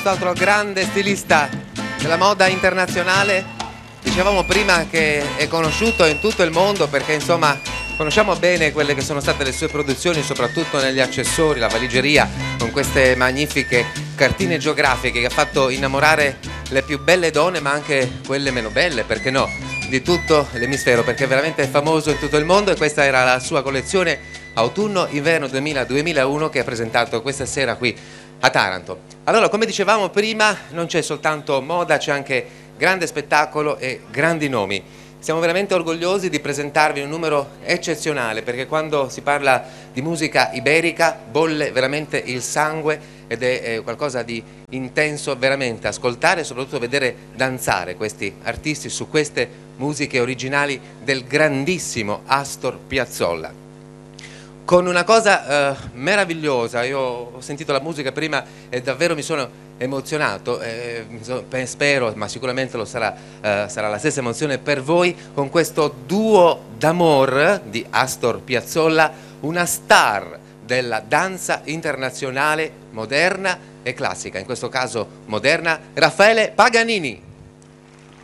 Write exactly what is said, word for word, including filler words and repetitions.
Altro grande stilista della moda internazionale, dicevamo prima che è conosciuto in tutto il mondo perché insomma conosciamo bene quelle che sono state le sue produzioni, soprattutto negli accessori, la valigeria, con queste magnifiche cartine geografiche che ha fatto innamorare le più belle donne, ma anche quelle meno belle, perché no, di tutto l'emisfero, perché è veramente famoso in tutto il mondo. E questa era la sua collezione autunno-inverno duemila duemilauno che ha presentato questa sera qui a Taranto. Allora, come dicevamo prima, non c'è soltanto moda, c'è anche grande spettacolo e grandi nomi. Siamo veramente orgogliosi di presentarvi un numero eccezionale, perché quando si parla di musica iberica bolle veramente il sangue ed è eh, qualcosa di intenso veramente ascoltare e soprattutto vedere danzare questi artisti su queste musiche originali del grandissimo Astor Piazzolla. Con una cosa eh, meravigliosa, io ho sentito la musica prima e davvero mi sono emozionato, eh, spero, ma sicuramente lo sarà, eh, sarà la stessa emozione per voi, con questo duo d'amor di Astor Piazzolla, una star della danza internazionale moderna e classica, in questo caso moderna, Raffaele Paganini.